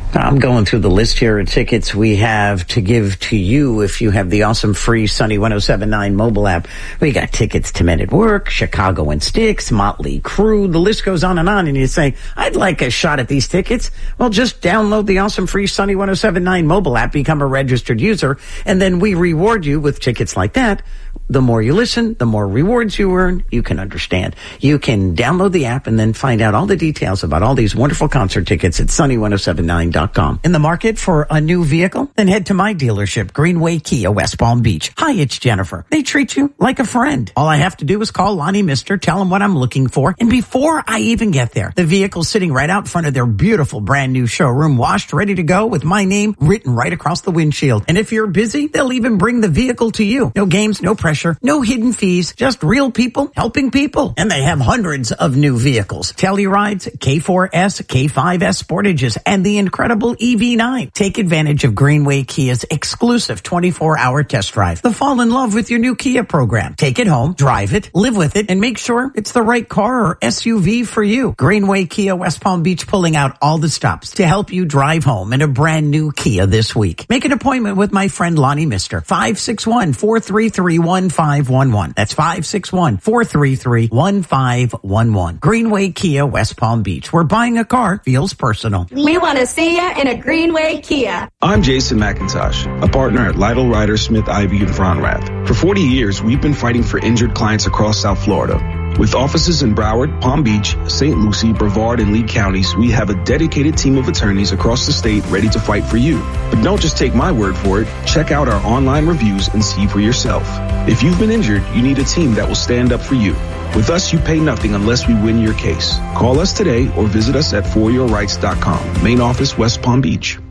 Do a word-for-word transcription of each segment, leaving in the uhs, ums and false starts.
I'm going through the list here of tickets we have to give to you if you have the awesome free Sunny ten seventy-nine mobile app. We got tickets to Men at Work, Chicago and Styx, Motley Crue. The list goes on and on. And you say, I'd like a shot at these tickets. Well, just download the awesome free Sunny ten seventy-nine mobile app, become a registered user, and then we reward you with tickets like that. The more you listen, the more rewards you earn. You can understand. You can download the app and then find out all the details about all these wonderful concert tickets at sunny ten seventy-nine dot com. In the market for a new vehicle? Then head to my dealership, Greenway Kia, West Palm Beach. Hi, it's Jennifer. They treat you like a friend. All I have to do is call Lonnie Mister, tell them what I'm looking for, and before I even get there, the vehicle's sitting right out front of their beautiful brand new showroom, washed, ready to go, with my name written right across the windshield. And if you're busy, they'll even bring the vehicle to you. No games, no pressure, no hidden fees, just real people helping people. And they have hundreds of new vehicles. Tellurides, K four S, K five S Sportages, and the incredible E V nine. Take advantage of Greenway Kia's exclusive twenty-four hour test drive. The Fall in Love with Your New Kia program. Take it home, drive it, live with it, and make sure it's the right car or S U V for you. Greenway Kia, West Palm Beach, pulling out all the stops to help you drive home in a brand new Kia this week. Make an appointment with my friend Lonnie Mister. five six one, four three three, one five one one. That's five six one, four three three, one five one one. Greenway Kia, West Palm Beach, where buying a car feels personal. We want to see you in a Greenway Kia. I'm Jason McIntosh, a partner at Lytle Ryder Smith Ivy in Fronrath. For forty years, we've been fighting for injured clients across South Florida. With offices in Broward, Palm Beach, Saint Lucie, Brevard, and Lee counties, we have a dedicated team of attorneys across the state ready to fight for you. But don't just take my word for it. Check out our online reviews and see for yourself. If you've been injured, you need a team that will stand up for you. With us, you pay nothing unless we win your case. Call us today or visit us at for your rights dot com. Main office, West Palm Beach.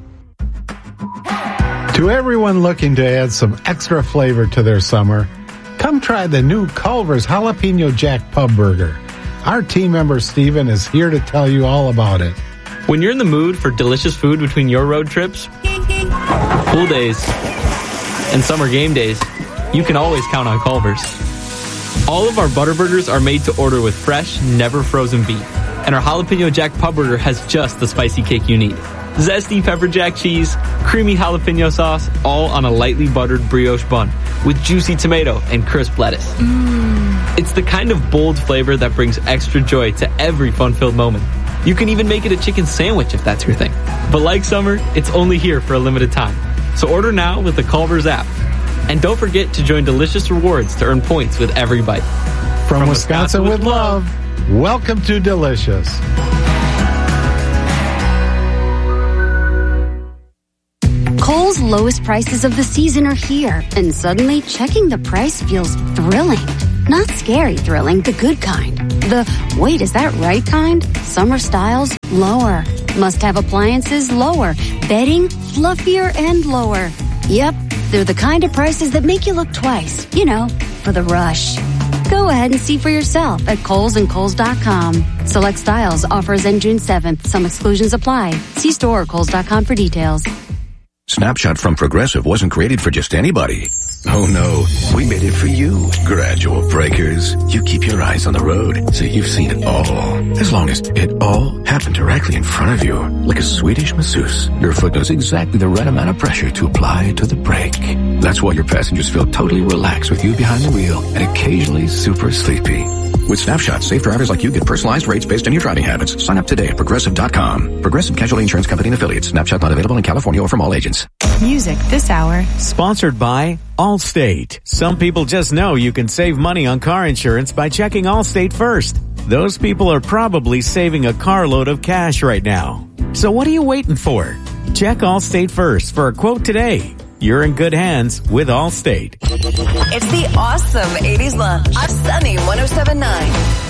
To everyone looking to add some extra flavor to their summer, come try the new Culver's Jalapeno Jack Pub Burger. Our team member Steven is here to tell you all about it. When you're in the mood for delicious food between your road trips, pool days, and summer game days, you can always count on Culver's. All of our butter burgers are made to order with fresh, never frozen beef. And our Jalapeno Jack Pub Burger has just the spicy kick you need. Zesty pepper jack cheese, creamy jalapeno sauce, all on a lightly buttered brioche bun with juicy tomato and crisp lettuce. Mm. It's the kind of bold flavor that brings extra joy to every fun-filled moment. You can even make it a chicken sandwich if that's your thing. But like summer, it's only here for a limited time. So order now with the Culver's app. And don't forget to join Delicious Rewards to earn points with every bite. From, From Wisconsin, Wisconsin with love, welcome to Delicious. Kohl's lowest prices of the season are here, and suddenly checking the price feels thrilling. Not scary thrilling, the good kind. The, wait, is that right kind? Summer styles, lower. Must-have appliances, lower. Bedding, fluffier and lower. Yep, they're the kind of prices that make you look twice, you know, for the rush. Go ahead and see for yourself at Kohl's and Kohl's dot com. Select styles, offers end June seventh. Some exclusions apply. See store or Kohl's dot com for details. Snapshot from Progressive wasn't created for just anybody. Oh no, we made it for you. Gradual breakers. You keep your eyes on the road, so you've seen it all. As long as it all happened directly in front of you, like a Swedish masseuse, your foot knows exactly the right amount of pressure to apply to the brake. That's why your passengers feel totally relaxed with you behind the wheel and occasionally super sleepy. With Snapshot, safe drivers like you get personalized rates based on your driving habits. Sign up today at Progressive dot com. Progressive Casualty Insurance Company and Affiliates. Snapshot not available in California or from all agents. Music this hour. Sponsored by Allstate. Some people just know you can save money on car insurance by checking Allstate first. Those people are probably saving a carload of cash right now. So what are you waiting for? Check Allstate first for a quote today. You're in good hands with Allstate. It's the awesome eighties lunch on Sunny ten seventy-nine.